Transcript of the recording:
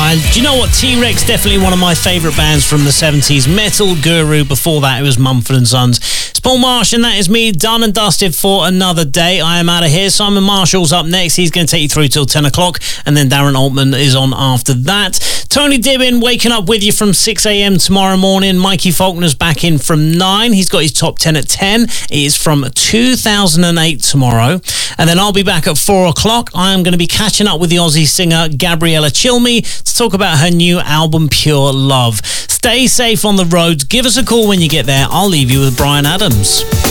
And do you know what? T-Rex, definitely one of my favourite bands from the 70s. Metal Guru. Before that, it was Mumford & Sons. It's Paul Marsh, and that is me, done and dusted for another day. I am out of here. Simon Marshall's up next. He's going to take you through till 10 o'clock. And then Darren Altman is on after that. Tony Dibbin waking up with you from 6 a.m. tomorrow morning. Mikey Faulkner's back in from 9. He's got his top 10 at 10. It is from 2008 tomorrow. And then I'll be back at 4 o'clock. I am going to be catching up with the Aussie singer Gabriella Chilmi to talk about her new album, Pure Love. Stay safe on the roads. Give us a call when you get there. I'll leave you with Bryan Adams.